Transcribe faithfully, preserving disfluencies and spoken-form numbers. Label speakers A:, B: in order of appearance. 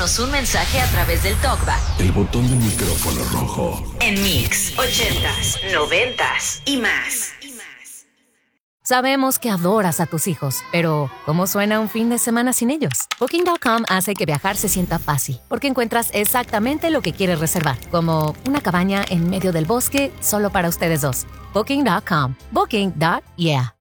A: Mándanos un mensaje a través del TalkBack.
B: El botón del micrófono rojo.
A: En Mix, ochentas, noventas y más.
C: Sabemos que adoras a tus hijos, pero ¿cómo suena un fin de semana sin ellos? Booking punto com hace que viajar se sienta fácil, porque encuentras exactamente lo que quieres reservar, como una cabaña en medio del bosque solo para ustedes dos. Booking punto com. Booking. Yeah.